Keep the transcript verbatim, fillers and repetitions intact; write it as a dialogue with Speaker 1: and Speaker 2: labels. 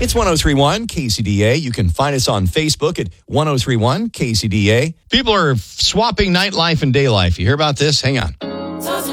Speaker 1: It's one oh three point one K C D A. You can find us on Facebook at one oh three point one K C D A.
Speaker 2: People are swapping nightlife and day life. You hear about this? Hang on.